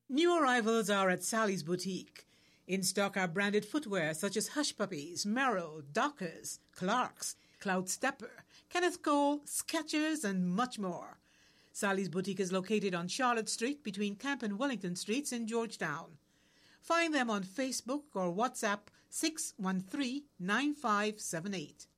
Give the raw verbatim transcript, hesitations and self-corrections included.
New arrivals are at Sally's Boutique. In stock are branded footwear such as Hush Puppies, Merrell, Dockers, Clarks, Cloud Stepper, Kenneth Cole, Skechers, and much more. Sally's Boutique is located on Charlotte Street between Camp and Wellington Streets in Georgetown. Find them on Facebook or WhatsApp six one three, nine five seven eight.